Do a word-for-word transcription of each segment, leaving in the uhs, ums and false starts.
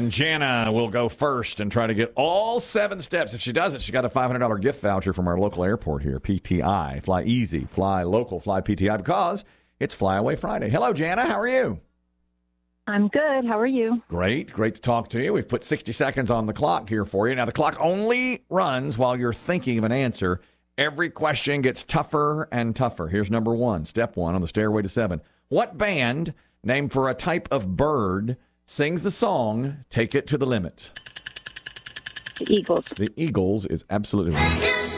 And Jana will go first and try to get all seven steps. If she does it, she got a five hundred dollars gift voucher from our local airport here, P T I. Fly easy, fly local, fly P T I, because it's Flyaway Friday. Hello, Jana. How are you? I'm good. How are you? Great. Great to talk to you. We've put sixty seconds on the clock here for you. Now, the clock only runs while you're thinking of an answer. Every question gets tougher and tougher. Here's number one, step one on the stairway to seven. What band, named for a type of bird, sings the song Take It to the Limit? The Eagles. The Eagles is absolutely right.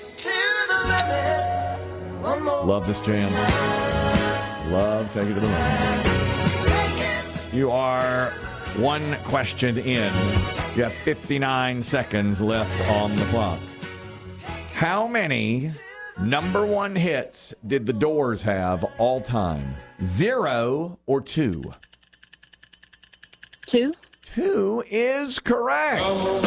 Love this jam. Love Take It to the Limit. You are one question in. You have fifty-nine seconds left on the clock. How many number one hits did the Doors have all time? Zero or two? Two. Two is correct.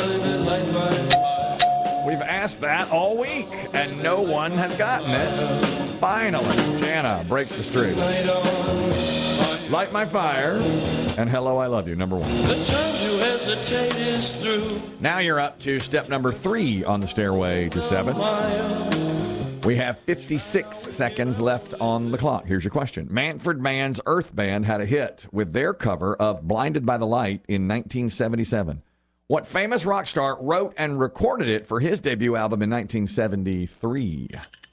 We've asked that all week, and no one has gotten it. Finally, Jana breaks the streak. Light My Fire and Hello, I Love You, number one. The time to hesitate is through. Now you're up to step number three on the stairway to seven. We have fifty-six seconds left on the clock. Here's your question. Manfred Mann's Earth Band had a hit with their cover of Blinded by the Light in nineteen seventy-seven. What famous rock star wrote and recorded it for his debut album in nineteen seventy-three?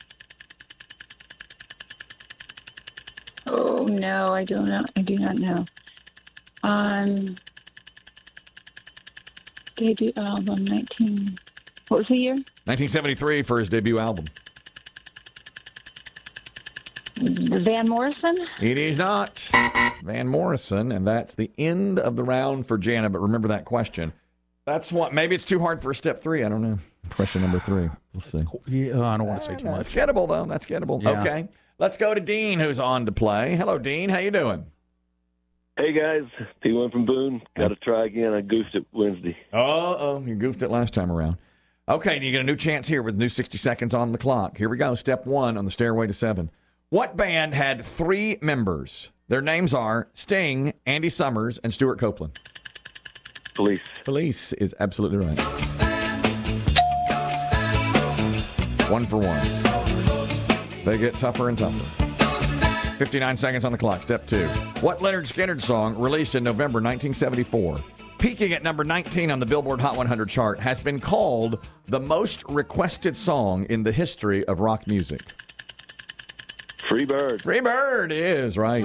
Oh no, I do not. I do not know. Um, debut album nineteen. What was the year? nineteen seventy-three for his debut album. Van Morrison? It is not Van Morrison, and that's the end of the round for Jana. But remember that question. That's what. Maybe it's too hard for step three. I don't know. Question number three. We'll see. Cool. Yeah, I don't want to say too much. That's gettable, though. That's gettable. Yeah. Okay. Let's go to Dean, who's on to play. Hello, Dean. How you doing? Hey, guys. P one from Boone. Got to try again. I goofed it Wednesday. Uh-oh. You goofed it last time around. Okay, you get a new chance here with new sixty seconds on the clock. Here we go. Step one on the stairway to seven. What band had three members? Their names are Sting, Andy Summers, and Stuart Copeland. Police. Police is absolutely right. One for one. They get tougher and tougher. fifty-nine seconds on the clock. Step two. What Lynyrd Skynyrd song, released in November nineteen seventy-four, peaking at number nineteen on the Billboard Hot one hundred chart, has been called the most requested song in the history of rock music? Free Bird. Free Bird is right.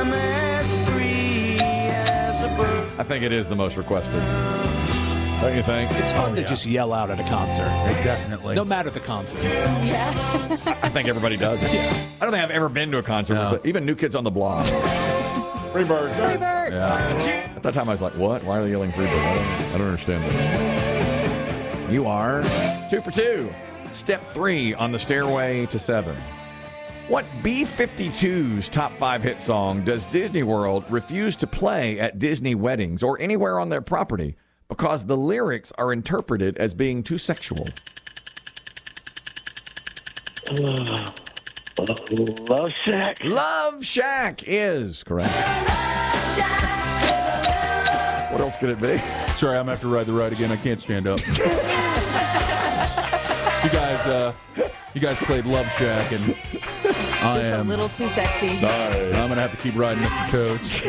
I think it is the most requested. Don't you think? It's fun oh, to yeah. just yell out at a concert. Definitely. No matter the concert. Yeah. I think everybody does it. Yeah. I don't think I've ever been to a concert. No. Where even New Kids on the Block. Free Bird. Free Bird. Yeah. At that time, I was like, what? Why are they yelling Free Bird? I don't, I don't understand that. You are two for two. Step three on the stairway to seven. What B fifty-two's top five hit song does Disney World refuse to play at Disney weddings or anywhere on their property because the lyrics are interpreted as being too sexual? Uh, Love Shack. Love Shack is correct. What else could it be? Sorry, I'm going to have to ride the ride again. I can't stand up. You guys, uh, you guys played Love Shack, and I Just am a little too sexy. Sorry. I'm going to have to keep riding Mister Toads.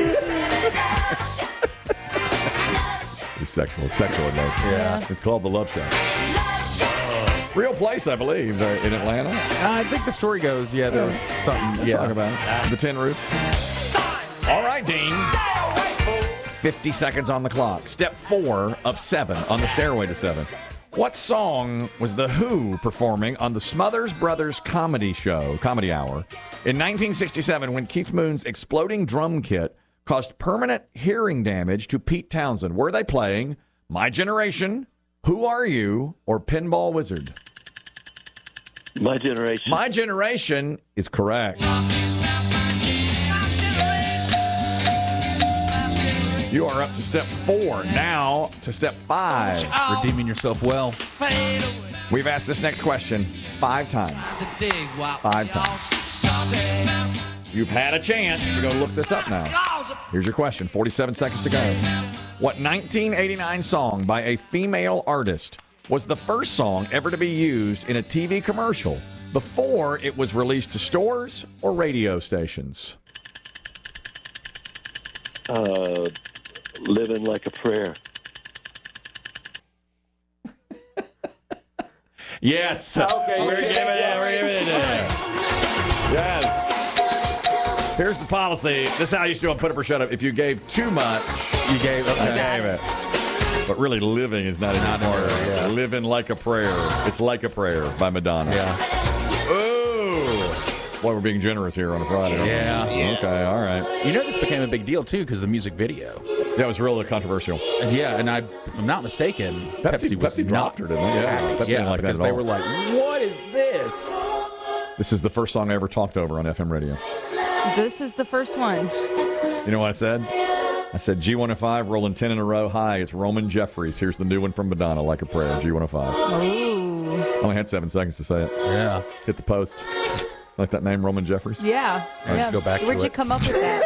It's sexual. Sexual emotion. Yeah. It's called the Love Shack. Real place, I believe, uh, in Atlanta. I think the story goes, yeah, there was something. We'll Yeah. talk about it. The Tin Roof. All right, Dean. fifty seconds on the clock. Step four of seven on the stairway to seven. What song was The Who performing on the Smothers Brothers comedy show, Comedy Hour, in nineteen sixty-seven when Keith Moon's exploding drum kit caused permanent hearing damage to Pete Townsend? Were they playing My Generation, Who Are You, or Pinball Wizard? My Generation. My Generation is correct. You are up to step four. Now to step five. Redeeming yourself well. We've asked this next question five times. Five times. You've had a chance to go look this up now. Here's your question. forty-seven seconds to go. What nineteen eighty-nine song by a female artist was the first song ever to be used in a T V commercial before it was released to stores or radio stations? Uh, living like a prayer. Yes. Okay, We're okay, giving it. yeah. We're giving it. Yes. Here's the policy. This is how I used to do on Put Up or Shut Up. If you gave too much, you gave up. got gave it. it. But really, living is not not harder. Yeah. Living like a prayer. It's like a prayer by Madonna. Yeah. Ooh. Boy, we're being generous here on a Friday. Yeah. Okay. All right. You know this became a big deal, too, because the music video. That was really controversial. And yeah, and I, if I'm not mistaken, Pepsi, Pepsi, was Pepsi dropped her, didn't they? Yeah. Pepsi Yeah, didn't like that because at they all. were like, what is this? This is the first song I ever talked over on F M radio. This is the first one. You know what I said? I said G one oh five rolling ten in a row. Hi, it's Roman Jeffries. Here's the new one from Madonna, Like a Prayer, G one oh five. Ooh. Only had seven seconds to say it. Yeah. Hit the post. Like that name, Roman Jeffries? Yeah. right, yeah. go back to Where'd you it. come up with that?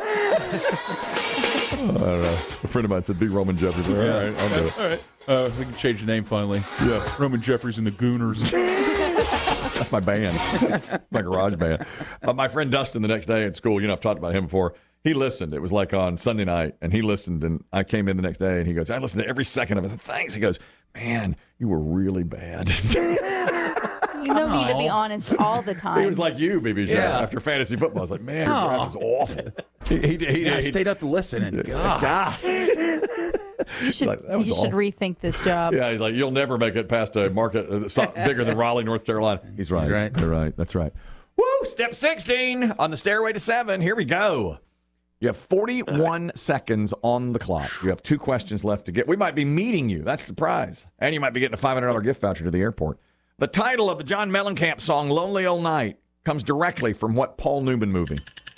I don't know. A friend of mine said, be Roman Jeffries. All right, I'll do it. All right. Uh, we can change the name finally. Yeah. Roman Jeffries and the Gooners. That's my band, my garage band. Uh, my friend Dustin, the next day at school, you know, I've talked about him before. He listened. It was like on Sunday night, and he listened, and I came in the next day, and he goes, I listened to every second of it. I said, thanks. He goes, man, you were really bad. You know me to be honest all the time. He was like you, B B J, Yeah. after fantasy football. I was like, man, your draft was awful. He, he, he, Yeah, I he, stayed up to listen, and God. God. you should like, that was you should awful. rethink this job. Yeah, he's like, you'll never make it past a market uh, so- bigger than Raleigh, North Carolina. He's right. He's right. You're right. That's right. Woo! Step sixteen on the stairway to seven. Here we go. You have forty-one seconds on the clock. You have two questions left to get. We might be meeting you. That's the prize. And you might be getting a five hundred dollars gift voucher to the airport. The title of the John Mellencamp song, Lonely Old Night, comes directly from what Paul Newman movie?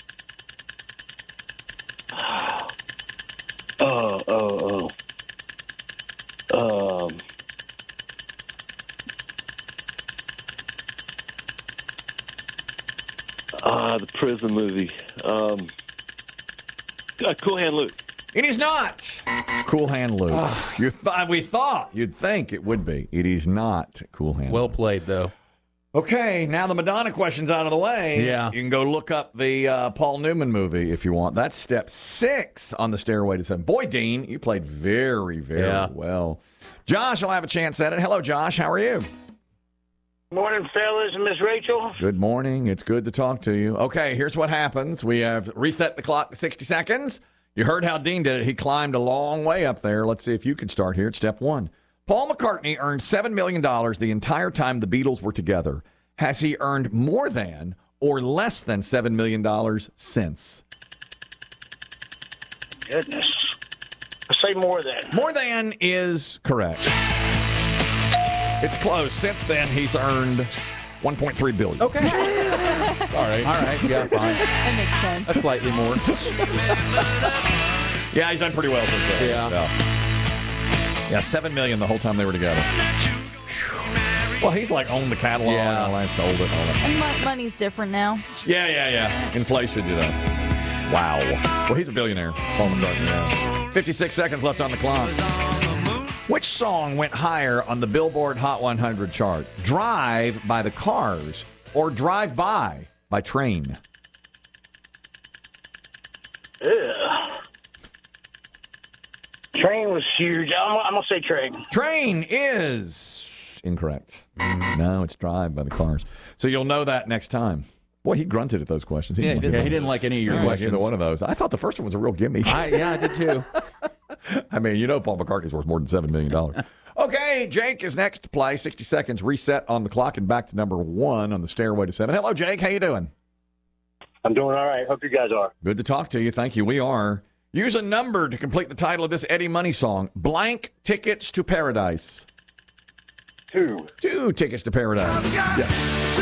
Oh, oh, oh. Um. Ah, the prison movie. Um. Uh, Cool Hand Luke. It is not. Cool Hand Luke. You thought we thought you'd think it would be. It is not Cool Hand. Well Luke. played, though. Okay, now the Madonna question's out of the way. Yeah. You can go look up the uh, Paul Newman movie if you want. That's step six on the stairway to seven. Boy, Dean, you played very, very Yeah. well. Josh will have a chance at it. Hello, Josh. How are you? Morning, fellas, and Miss Rachel. Good morning. It's good to talk to you. Okay, here's what happens. We have reset the clock to sixty seconds. You heard how Dean did it. He climbed a long way up there. Let's see if you can start here at step one. Paul McCartney earned seven million dollars the entire time the Beatles were together. Has he earned more than or less than seven million dollars since? Goodness. I say more than. More than is correct. It's close. Since then, he's earned one point three billion dollars. Okay. All right. All right. Yeah, fine. That makes sense. That's slightly more. Yeah, he's done pretty well since then. Yeah. Yeah, yeah seven million dollars the whole time they were together. Well, he's like owned the catalog Yeah. and all that, sold it and all that. And mo- money's different now. Yeah, yeah, yeah. Inflation, you know. Wow. Well, he's a billionaire. Paul McCartney, yeah. fifty-six seconds left on the clock. Which song went higher on the Billboard Hot one hundred chart? Drive by the Cars or Drive By by Train? Ugh. Train was huge. I'm, I'm going to say train. Train is incorrect. No, it's Drive by the Cars. So you'll know that next time. Boy, he grunted at those questions. Yeah, he didn't did. like Yeah, he didn't like any of your He didn't like questions. either one of those. I thought the first one was a real gimme. I, yeah, I did too. I mean, you know Paul McCartney's worth more than seven million dollars. Okay, Jake is next to play. sixty seconds reset on the clock and back to number one on the stairway to seven. Hello, Jake. How you doing? I'm doing all right. Hope you guys are. Good to talk to you. Thank you. We are. Use a number to complete the title of this Eddie Money song. Blank Tickets to Paradise. Two. Two tickets to paradise. Yes.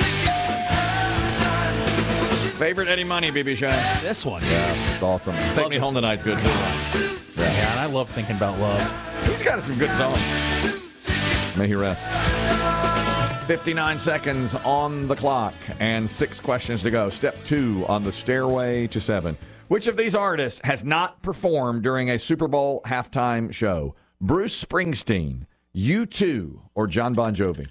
Favorite Eddie Money, B B Shy? This one. Yeah, it's awesome. Take Me Home Tonight's good, too. Yeah, and I love thinking about love. He's got some good songs. May he rest. fifty-nine seconds on the clock and six questions to go. Step two on the stairway to seven. Which of these artists has not performed during a Super Bowl halftime show? Bruce Springsteen, U two, or John Bon Jovi?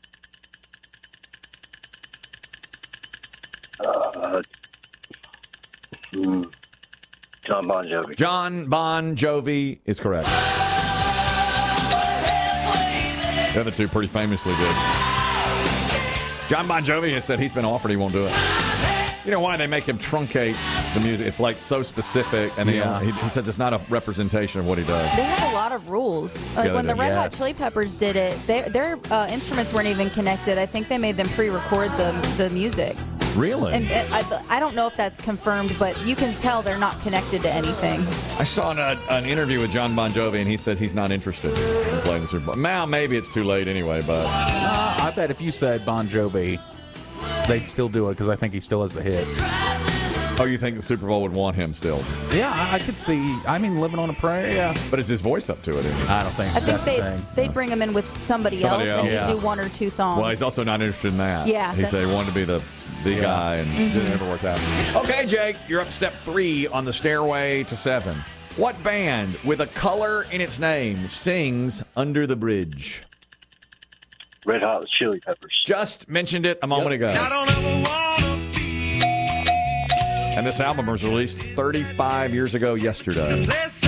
Uh, hmm, John Bon Jovi. John Bon Jovi is correct. The other two pretty famously did. John Bon Jovi has said he's been offered, he won't do it. You know why they make him truncate the music? It's like so specific, and Yeah. he, he, he says it's not a representation of what he does. They have a lot of rules. Like they when the do. Red Hot Yes. Chili Peppers did it, they, their uh, instruments weren't even connected. I think they made them pre-record the the music. Really? And it, I, I don't know if that's confirmed, but you can tell they're not connected to anything. I saw an, uh, an interview with John Bon Jovi, and he says he's not interested in playing the Super Bowl. Now, maybe it's too late anyway, but Uh, I bet if you said Bon Jovi, they'd still do it because I think he still has the hits. oh, you think the Super Bowl would want him still? Yeah, I, I could see. I mean, living on a prayer. Yeah, But is his voice up to it? Isn't he? I don't think I think that's the they thing. they'd bring him in with somebody, Somebody else, and else. he'd Yeah. do one or two songs. Well, he's also not interested in that. Yeah, He that- said he wanted to be the, the Yeah. guy, and it didn't ever work out. Okay, Jake, you're up step three on the stairway to seven. What band with a color in its name sings Under the Bridge? Red Hot Chili Peppers. Just mentioned it a moment ago. And this album was released thirty-five years ago yesterday.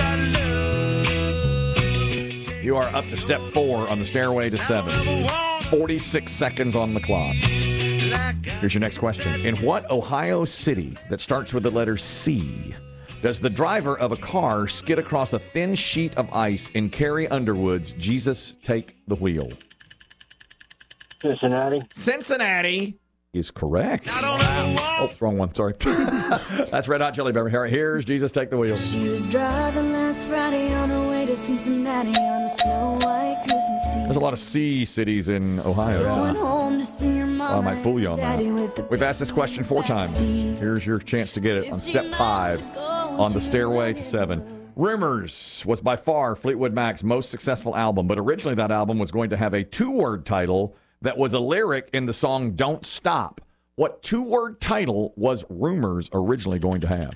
You are up to step four on the stairway to seven. forty-six seconds on the clock. Here's your next question. In what Ohio city that starts with the letter C does the driver of a car skid across a thin sheet of ice in Carrie Underwood's Jesus Take the Wheel? Cincinnati. Cincinnati is correct. Oh, wrong one. Sorry. That's Red Hot Chili Pepper. Here- Here's Jesus Take the Wheel. She was driving last Friday on her way to Cincinnati on a snow white Christmas Eve. There's a lot of C cities in Ohio. Going So home to see her mama I might fool you on and daddy with the that. We've asked this question four times. Here's your chance to get it on step five on the stairway to seven. Rumors was by far Fleetwood Mac's most successful album, but originally that album was going to have a two-word title that was a lyric in the song Don't Stop. What two-word title was Rumors originally going to have?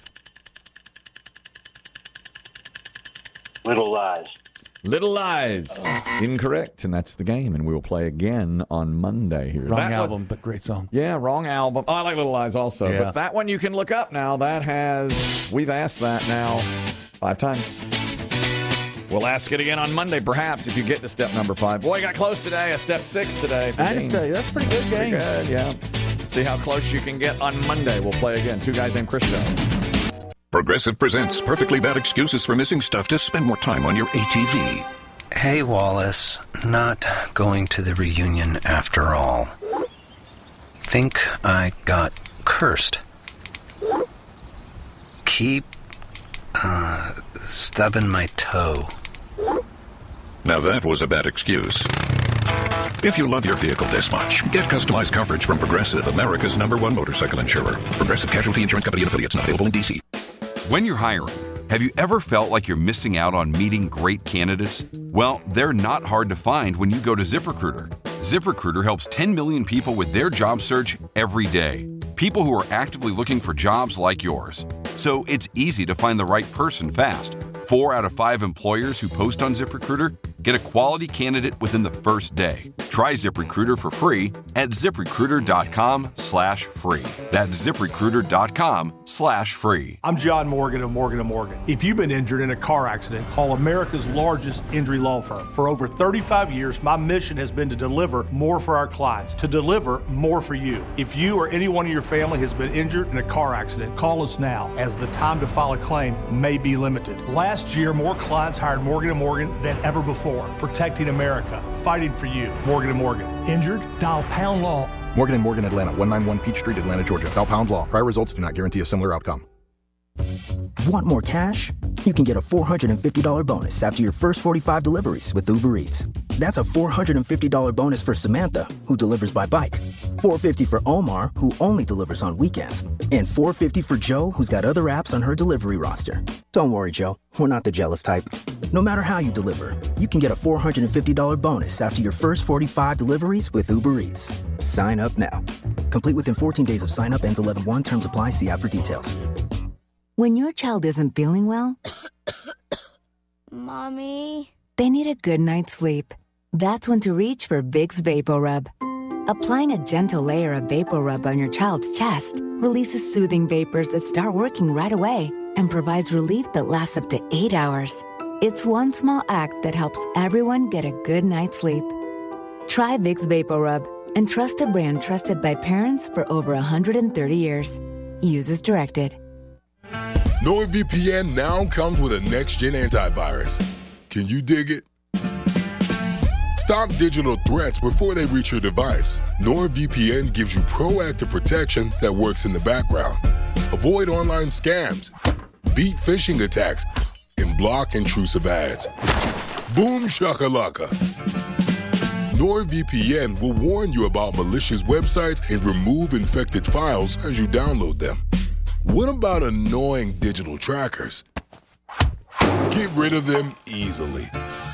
Little Lies. Little Lies. Incorrect, and that's the game, and we will play again on Monday here. Wrong That was- album, but great song. yeah, wrong album. Oh, I like Little Lies also, Yeah. but that one you can look up now. That has, we've asked that now five times. We'll ask it again on Monday, perhaps, if you get to step number five. Boy, you got close today. A step six today. for I Dean. just tell you, that's a pretty good Pretty game. good, yeah. See how close you can get on Monday. We'll play again. Two guys named Christo. Progressive presents perfectly bad excuses for missing stuff to spend more time on your A T V. Hey, Wallace. Not going to the reunion after all. Think I got cursed. Keep, uh, stubbing my toe. Now that was a bad excuse. If you love your vehicle this much, get customized coverage from Progressive, America's number one motorcycle insurer. Progressive Casualty Insurance Company and affiliates, not available in D C. When you're hiring, have you ever felt like you're missing out on meeting great candidates? Well, they're not hard to find when you go to ZipRecruiter. ZipRecruiter helps ten million people with their job search every day. People who are actively looking for jobs like yours. So it's easy to find the right person fast. Four out of five employers who post on ZipRecruiter get a quality candidate within the first day. Try ZipRecruiter for free at ZipRecruiter.com slash free. That's ZipRecruiter.com slash free. I'm John Morgan of Morgan and Morgan. If you've been injured in a car accident, call America's largest injury law firm. For over thirty-five years, my mission has been to deliver more for our clients, to deliver more for you. If you or anyone in your family has been injured in a car accident, call us now, as the time to file a claim may be limited. Last year, more clients hired Morgan and Morgan than ever before, protecting America, fighting for you. Morgan and Morgan. Injured? Dial pound law. Morgan and Morgan Atlanta, one ninety-one Peachtree, Atlanta, Georgia. Dial pound law. Prior results do not guarantee a similar outcome. Want more cash? You can get a four hundred fifty dollars bonus after your first forty-five deliveries with Uber Eats. That's a four hundred fifty dollars bonus for Samantha, who delivers by bike. four hundred fifty dollars for Omar, who only delivers on weekends. And four hundred fifty dollars for Joe, who's got other apps on her delivery roster. Don't worry, Joe. We're not the jealous type. No matter how you deliver, you can get a four hundred fifty dollars bonus after your first forty-five deliveries with Uber Eats. Sign up now. Complete within fourteen days of sign up. Ends eleven one. Terms apply. See app for details. When your child isn't feeling well, Mommy. they need a good night's sleep. That's when to reach for Vicks VapoRub. Applying a gentle layer of VapoRub on your child's chest releases soothing vapors that start working right away and provides relief that lasts up to eight hours. It's one small act that helps everyone get a good night's sleep. Try Vicks VapoRub and trust a brand trusted by parents for over one hundred thirty years. Use as directed. NordVPN now comes with a next-gen antivirus. Can you dig it? Stop digital threats before they reach your device. NordVPN gives you proactive protection that works in the background. Avoid online scams, beat phishing attacks, and block intrusive ads. Boom shakalaka. NordVPN will warn you about malicious websites and remove infected files as you download them. What about annoying digital trackers? Get rid of them easily.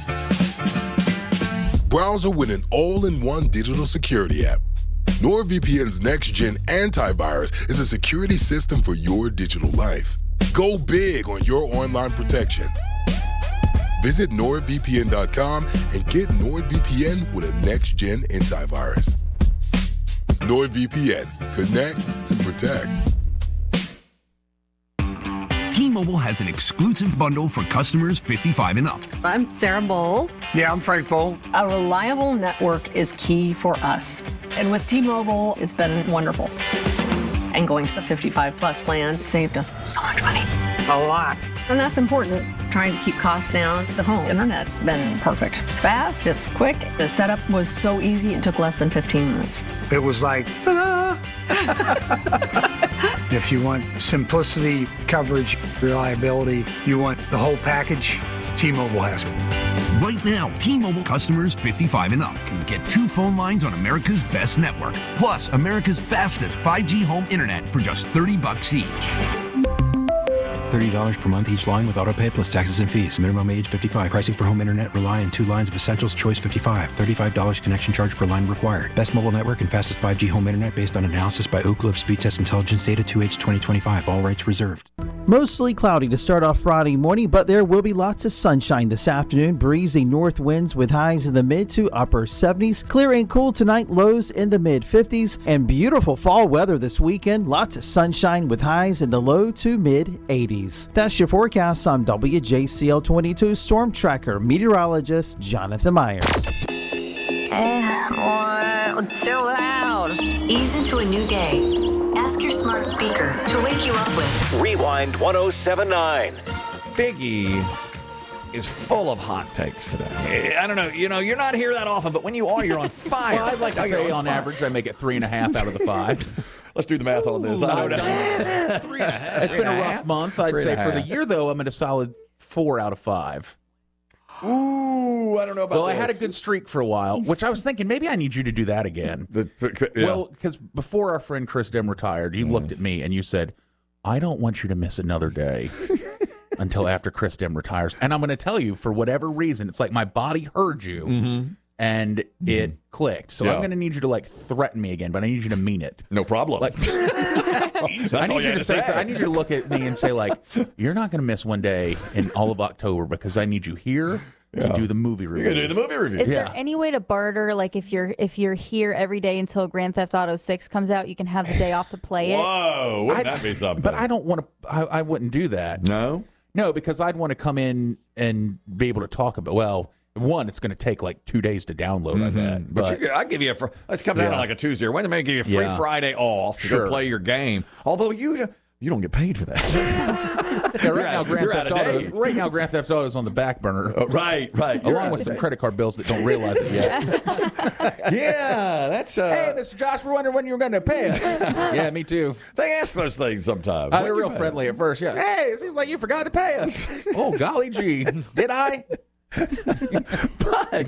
Browser with an all-in-one digital security app. NordVPN's next-gen antivirus is a security system for your digital life. Go big on your online protection. Visit nord V P N dot com and get NordVPN with a next-gen antivirus. NordVPN. Connect and protect. T-Mobile has an exclusive bundle for customers fifty-five and up. I'm Sarah Bowl. Yeah, I'm Frank Bowl. A reliable network is key for us. And with T-Mobile, it's been wonderful. And going to the fifty-five plus plan saved us so much money. A lot. And that's important. Trying to keep costs down. The home internet's been perfect. It's fast, it's quick. The setup was so easy, it took less than fifteen minutes. It was like, ah. If you want simplicity, coverage, reliability, you want the whole package, T-Mobile has it. Right now, T-Mobile customers fifty-five and up can get two phone lines on America's best network, plus America's fastest five G home internet for just thirty bucks each. thirty dollars per month each line with autopay plus taxes and fees. Minimum age fifty-five. Pricing for home internet rely on two lines of Essentials. Choice fifty-five. thirty-five dollars connection charge per line required. Best mobile network and fastest five G home internet based on analysis by Ookla of Speed Test Intelligence data two H twenty twenty-five. All rights reserved. Mostly cloudy to start off Friday morning, but there will be lots of sunshine this afternoon. Breezy north winds with highs in the mid to upper seventies. Clear and cool tonight, lows in the mid fifties. And beautiful fall weather this weekend. Lots of sunshine with highs in the low to mid eighties. That's your forecast. I'm W J C L twenty-two Storm Tracker meteorologist Jonathan Myers. Eh, what? It's so loud. Ease into a new day. Ask your smart speaker to wake you up with Rewind one oh seven point nine. Biggie is full of hot takes today. I don't know. You know, you're not here that often, but when you are, you're on fire. Well, I'd like to say on, on average, I make it three and a half out of the five. Let's do the math on this. Ooh, I don't know. Three and a half. It's been a rough month. I'd say for the year, though, I'm at a solid four out of five. Ooh, I don't know about well, this. I had a good streak for a while, which I was thinking maybe I need you to do that again. The, yeah. Well, because before our friend Chris Dem retired, you mm. looked at me and you said, I don't want you to miss another day until after Chris Dem retires. And I'm going to tell you, for whatever reason, it's like my body heard you mm-hmm. and mm-hmm. it clicked. So yeah. I'm going to need you to like threaten me again, but I need you to mean it. No problem. Like, I need you, you to say, say. I need you to look at me and say, like, you're not going to miss one day in all of October because I need you here to yeah. do the movie review. You're going to do the movie review. Is yeah. there any way to barter, like if you're if you're here every day until Grand Theft Auto six comes out, you can have the day off to play it? Whoa, wouldn't I, that be something? But I don't want to. I, I wouldn't do that. No, no, because I'd want to come in and be able to talk about. Well, one, it's going to take like two days to download. Mm-hmm. I bet. But, but I'll give you a. Fr- let's come down yeah. on like a Tuesday or Wednesday. Maybe give you a free yeah. Friday off to sure. go play your game. Although you. You don't get paid for that. yeah, right, now, Grand Theft Auto, right now, Grand Theft Auto is on the back burner. Oh, right, right. Along with some credit card bills that don't realize it yet. yeah, that's... Uh, hey, Mister Josh, we're wondering when you're going to pay us. yeah, me too. They ask those things sometimes. Uh, they're real friendly at first, yeah. Hey, it seems like you forgot to pay us. oh, golly gee. Did I? but...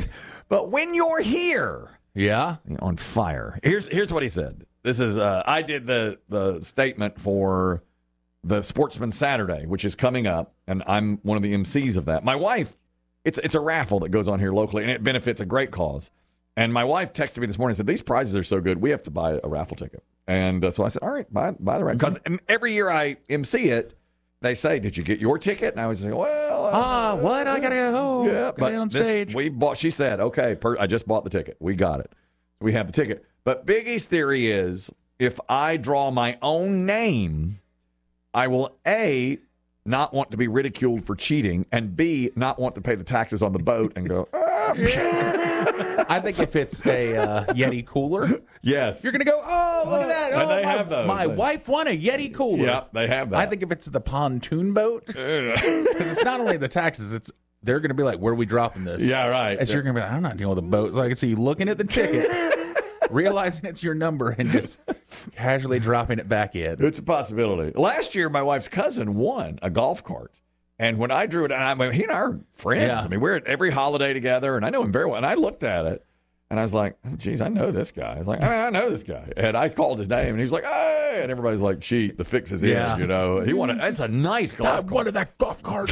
But when you're here, yeah, on fire. Here's here's what he said. This is uh, I did the the statement for the Sportsman Saturday, which is coming up, and I'm one of the M Cs of that. My wife, it's it's a raffle that goes on here locally, and it benefits a great cause. And my wife texted me this morning and said, these prizes are so good, we have to buy a raffle ticket. And uh, so I said, all right, buy, buy the raffle. Because every year I M C it, they say, did you get your ticket? And I was like, well. Uh, ah, what? I got to go. Yeah, but on this, stage. We bought, she said, okay, per, I just bought the ticket. We got it. We have the ticket. But Biggie's theory is if I draw my own name, I will, A, not want to be ridiculed for cheating, and B, not want to pay the taxes on the boat and go, ah. I think if it's a uh, Yeti cooler, yes, you're going to go, oh, look at that. And Oh, they my, have those. my wife won a Yeti cooler. Yeah, they have that. I think if it's the pontoon boat, because it's not only the taxes, it's they're going to be like, where are we dropping this? Yeah, right. And so you're going to be like, I'm not dealing with the boat. So I can see you looking at the ticket, realizing it's your number, and just casually dropping it back in. It's a possibility. Last year, my wife's cousin won a golf cart. And when I drew it, I mean, he and I are friends. Yeah. I mean, we're at every holiday together, and I know him very well. And I looked at it, and I was like, geez, I know this guy. I was like, I, mean, I know this guy. And I called his name, and he was like, hey. And everybody's like, cheat, the fix is Yeah. in, you know. He wanted, it's a nice golf I cart. wanted that golf cart.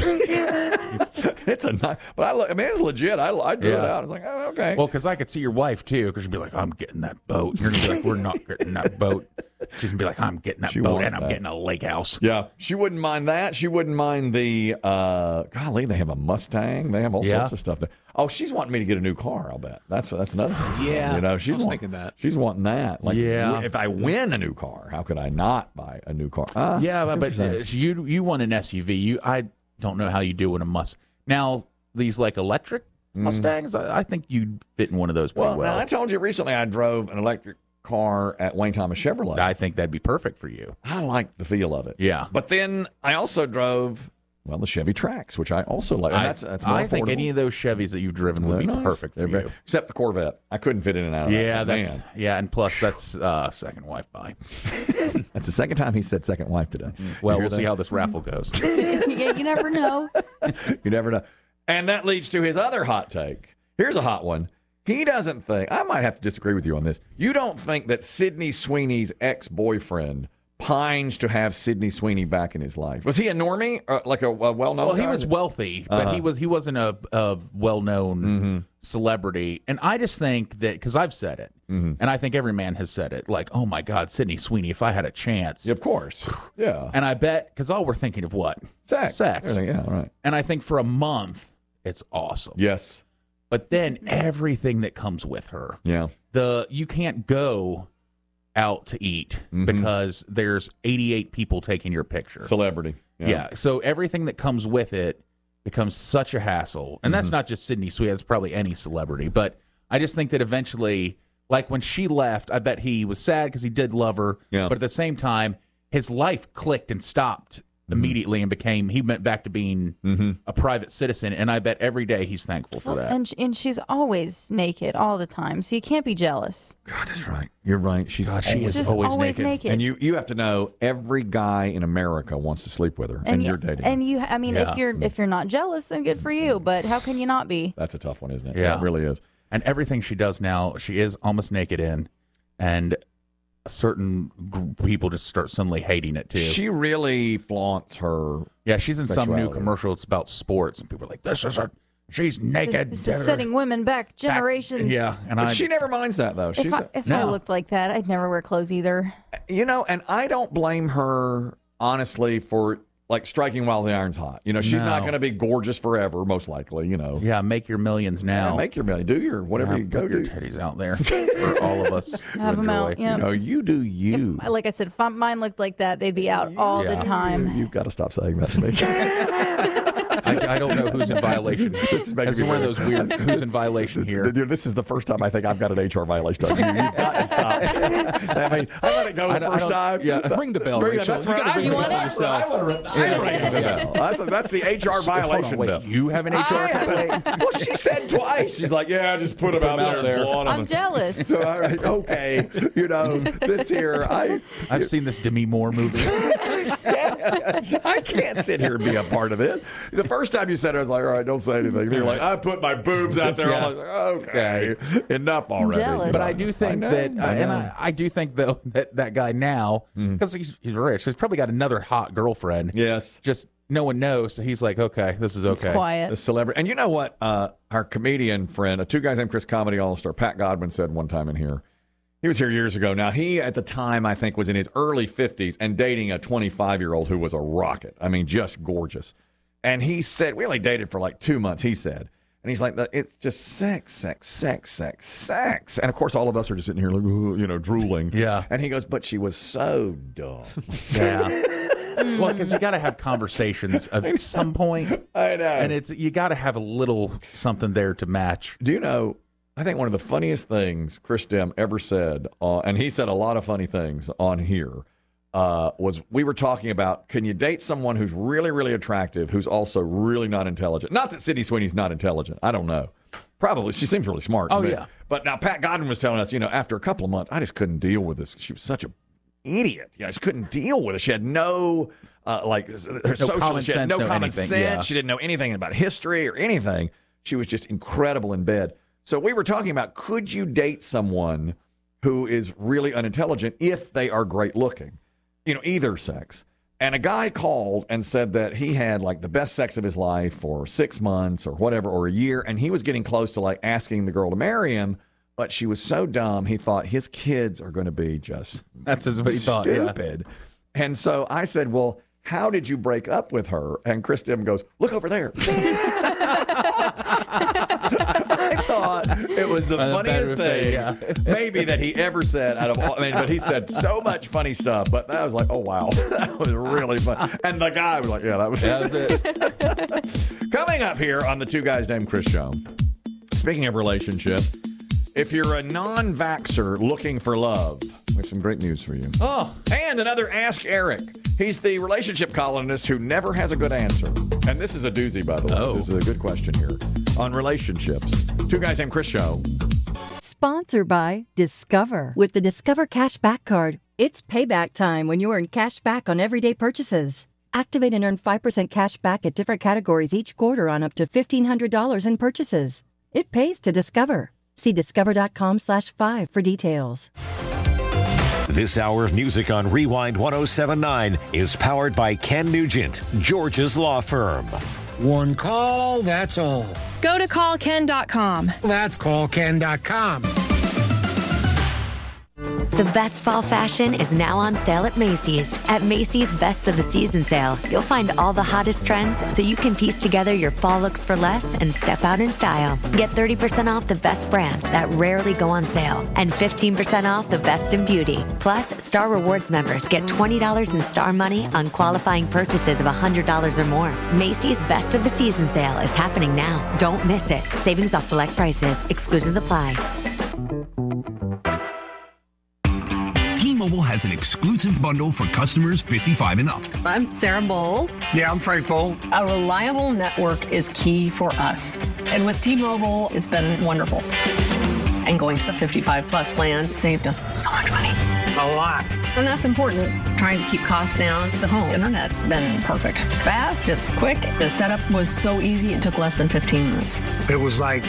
It's a nice, but I, look- I mean, it's legit. I, I drew it Yeah. out. I was like, oh, okay. Well, because I could see your wife, too, because she'd be like, I'm getting that boat. You're going to be like, we're not getting that boat. She's going to be like, I'm getting that She boat, wants and I'm that. getting a lake house. Yeah, she wouldn't mind that. She wouldn't mind the, uh, golly, they have a Mustang. They have all Yeah. sorts of stuff there. Oh, she's wanting me to get a new car, I'll bet. That's that's another thing. Yeah, You know, she's I was want- thinking that. She's wanting that. Like, Yeah. if I win a new car, how could I not buy a new car? Ah, Yeah, I see but, what you're but saying. you you want an S U V. You I don't know how you do in a Mustang. Now these like electric Mustangs, I, I think you'd fit in one of those pretty well, well. now, I told you recently I drove an electric car at Wayne Thomas Chevrolet. I think that'd be perfect for you. I like the feel of it. Yeah, But then I also drove, well, the Chevy Trax, which I also like. And I, that's, that's more I think affordable. any of those Chevys that you've driven would They're be nice. perfect for They're very- you. Except the Corvette. I couldn't fit in and out of that. Yeah, that's Man. yeah, and plus that's uh, second wife buy. That's the second time he said second wife today. Well, You hear we'll see that? how this raffle goes. yeah, you never know. You never know. And that leads to his other hot take. Here's a hot one. He doesn't think, I might have to disagree with you on this. You don't think that Sydney Sweeney's ex-boyfriend pines to have Sydney Sweeney back in his life? Was he a normie? Or like a, a well-known Well, he guy? was wealthy, but Uh-huh. he was he wasn't a, a well-known Mm-hmm. celebrity. And I just think that because I've said it, Mm-hmm. and I think every man has said it, like, oh my God, Sydney Sweeney, if I had a chance, Of course. Yeah. and I bet because all we're thinking of what Sex. sex, Everything, yeah, right. and I think for a month it's awesome. Yes. But then everything that comes with her, Yeah. the you can't go out to eat Mhm. because there's eighty-eight people taking your picture. Celebrity. Yeah. So everything that comes with it becomes such a hassle. And that's Mhm. not just Sydney Sweeney, that's probably any celebrity. But I just think that eventually, like when she left, I bet he was sad because he did love her. Yeah. But at the same time, his life clicked and stopped immediately and became, he went back to being Mm-hmm. a private citizen. And I bet every day he's thankful for that. And sh- and she's always naked all the time, so you can't be jealous. God, that's right. You're right. She's God, she She's is just always, always naked. naked. And you, you have to know every guy in America wants to sleep with her, and, y- you're dating. And you, I mean, Yeah. if you're if you're not jealous, then good for you. But how can you not be? That's a tough one, isn't it? Yeah. It really is. And everything she does now, she is almost naked in. And certain g- people just start suddenly hating it too. She really flaunts her. Yeah, she's in some new sexuality. commercial. It's about sports, and people are like, "This is her. She's naked." This is setting women back generations. Yeah, and But I. she never minds that, though. She's, If, I, a- if I No. looked like that, I'd never wear clothes either. you know, and I don't blame her, honestly, for like striking while the iron's hot. You know, she's No. not going to be gorgeous forever, most likely. You know, yeah, make your millions now. Yeah, make your million, do your whatever Yeah, you go put your do. titties out there for all of us to Have 'em enjoy. out, yeah. You know, you do you. If, like I said, if I- mine looked like that, they'd be out all Yeah. the time. You've got to stop saying that to me. I, I don't know who's in violation. This is- this is making That's me one of weird. those weird. Who's in violation here? Dude, this is the first time I think I've got an H R violation. You, you've got to stop. I mean, I let it go I the don't- I first don't- time. yeah, ring the bell, Bring it- Rachel. That's You right. gotta I ring the want bell it. yourself. I want to I ring the bell. That's, that's the H R Hold violation on, wait, bell. you have an H R complaint? Well, she said twice. She's like, yeah, just put them Put out 'em out there. there. and flaunt 'em. I'm jealous. So, all right, okay. You know, this here, I. I've seen this Demi Moore movie. Yeah, I can't sit here and be a part of it. The first time you said it, I was like, all right, don't say anything. You're like, I put my boobs out there. Yeah. I'm like, okay, enough already. Jealous. But I do think I know, that, uh, I and know. I, I do think though that that guy now, because he's, he's rich, he's probably got another hot girlfriend. Yes. Just no one knows, so he's like, okay, this is okay. It's quiet. The celebrity. And you know what? Uh, our comedian friend, uh, two guys named Chris Comedy All-Star, Pat Godwin, said one time in here. He was here years ago. Now, he, at the time, I think, was in his early fifties and dating a twenty-five-year-old who was a rocket. I mean, just gorgeous. And he said, we only dated for like two months, he said. And he's like, it's just sex, sex, sex, sex, sex. And, of course, all of us are just sitting here, like, you know, drooling. Yeah. And he goes, but she was so dumb. Yeah. Well, because you got to have conversations at some point. I know. And it's you got to have a little something there to match. Do you know, I think one of the funniest things Chris Dem ever said, uh, and he said a lot of funny things on here, uh, was we were talking about, can you date someone who's really, really attractive, who's also really not intelligent? Not that Sydney Sweeney's not intelligent. I don't know. Probably. She seems really smart. Oh, but, yeah. But now Pat Godwin was telling us, you know, after a couple of months, I just couldn't deal with this. She was such a idiot. You know, I just couldn't deal with it. She had no, uh, like, her no social, common she had sense, no, no common anything, sense. yeah. She didn't know anything about history or anything. She was just incredible in bed. So we were talking about, could you date someone who is really unintelligent if they are great looking? You know, either sex. And a guy called and said that he had like the best sex of his life for six months or whatever, or a year. And he was getting close to like asking the girl to marry him. But she was so dumb, he thought his kids are going to be just That's what he thought. Yeah. stupid. And so I said, well, how did you break up with her? And Chris Dim goes, look over there. I thought it was the Uh, funniest better thing thing, yeah. maybe that he ever said out of all. I mean, but he said so much funny stuff. But that was like, oh, wow. That was really fun. And the guy was like, yeah, that was, Yeah, that's it. Coming up here on the Two Guys Named Chris show. Speaking of relationships, if you're a non-vaxxer looking for love, we have some great news for you. Oh. And another Ask Eric. He's the relationship columnist who never has a good answer. And this is a doozy, by the way. Oh. This is a good question here on relationships. Two Guys Named Chris show. Sponsored by Discover. With the Discover Cashback Card, it's payback time when you earn cash back on everyday purchases. Activate and earn five percent cash back at different categories each quarter on up to fifteen hundred dollars in purchases. It pays to Discover. See discover.com slash five for details. This hour of music on Rewind ten seventy-nine is powered by Ken Nugent, George's law firm. One call, that's all. Go to call ken dot com. That's call ken dot com. The best fall fashion is now on sale at Macy's. At Macy's Best of the Season sale, you'll find all the hottest trends so you can piece together your fall looks for less and step out in style. Get thirty percent off the best brands that rarely go on sale and fifteen percent off the best in beauty. Plus, Star Rewards members get twenty dollars in Star money on qualifying purchases of one hundred dollars or more. Macy's Best of the Season sale is happening now. Don't miss it. Savings off select prices. Exclusions apply. T-Mobile has an exclusive bundle for customers fifty-five and up. I'm Sarah Bowl. Yeah, I'm Frank Bowl. A reliable network is key for us. And with T-Mobile, it's been wonderful. And going to the fifty-five plus plan saved us so much money. A lot. And that's important. Trying to keep costs down. The home internet's been perfect. It's fast, it's quick. The setup was so easy, it took less than fifteen minutes. It was like,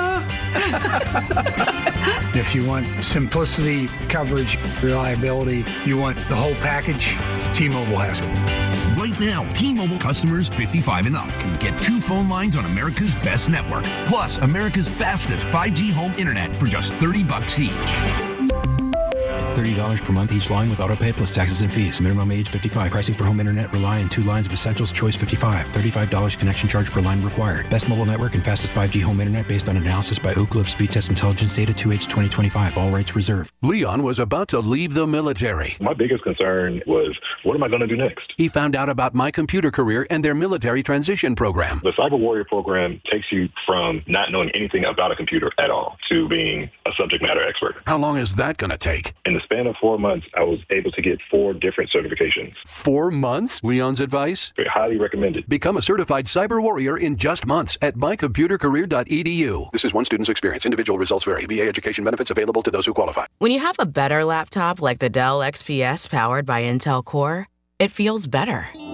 if you want simplicity, coverage, reliability, you want the whole package, T-Mobile has it. Right now, T-Mobile customers fifty-five and up can get two phone lines on America's best network, plus America's fastest five G home internet for just thirty bucks each. thirty dollars per month each line with auto pay plus taxes and fees. Minimum age fifty-five. Pricing for home internet. Rely on two lines of Essentials. Choice fifty-five. thirty-five dollars connection charge per line required. Best mobile network and fastest five G home internet based on analysis by Oak Cliff Speed Test Intelligence Data two H twenty twenty-five. All rights reserved. Leon was about to leave the military. My biggest concern was, what am I going to do next? He found out about My Computer Career and their military transition program. The Cyber Warrior program takes you from not knowing anything about a computer at all to being a subject matter expert. How long is that going to take? In the span of four months, I was able to get four different certifications. Four months? Leon's advice? Highly recommended. Become a certified cyber warrior in just months at my computer career dot e d u. This is one student's experience. Individual results vary. V A education benefits available to those who qualify. When you have a better laptop like the Dell X P S powered by Intel Core, it feels better.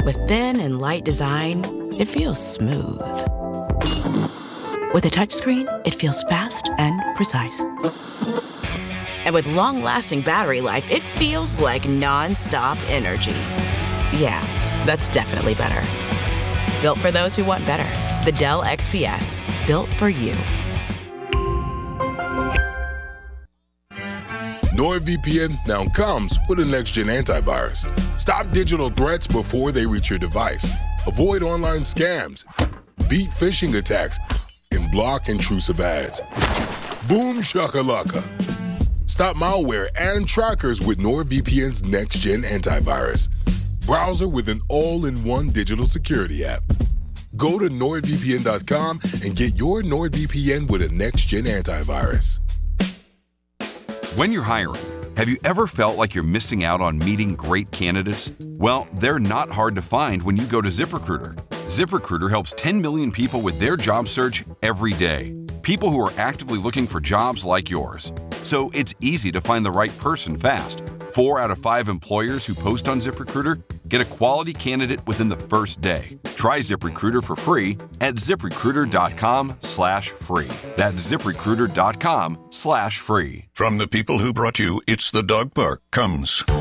With thin and light design, it feels smooth. With a touchscreen, it feels fast and precise. And with long-lasting battery life, it feels like non-stop energy. Yeah, that's definitely better. Built for those who want better. The Dell X P S. Built for you. NordVPN now comes with a next-gen antivirus. Stop digital threats before they reach your device. Avoid online scams. Beat phishing attacks. And block intrusive ads. Boom shakalaka. Stop malware and trackers with NordVPN's next-gen antivirus. Browser with an all-in-one digital security app. Go to nord V P N dot com and get your NordVPN with a next-gen antivirus. When you're hiring, have you ever felt like you're missing out on meeting great candidates? Well, they're not hard to find when you go to ZipRecruiter. ZipRecruiter helps ten million people with their job search every day. People who are actively looking for jobs like yours. So it's easy to find the right person fast. Four out of five employers who post on ZipRecruiter get a quality candidate within the first day. Try ZipRecruiter for free at ZipRecruiter.com slash free. That's ZipRecruiter.com slash free. From the people who brought you It's the Dog Park comes